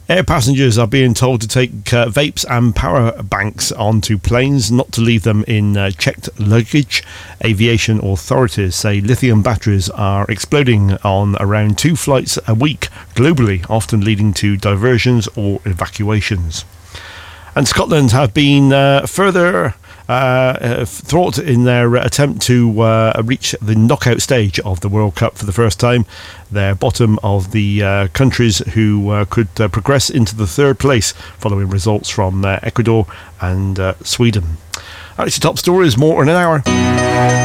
Air passengers are being told to take vapes and power banks onto planes, not to leave them in checked luggage. Aviation authorities say lithium batteries are exploding on around 2 flights a week globally, often leading to diversions or evacuations. And Scotland have been further thwart in their attempt to reach the knockout stage of the World Cup for the first time. They're bottom of the countries who could progress into the third place following results from Ecuador and Sweden. That's your top stories, more in an hour.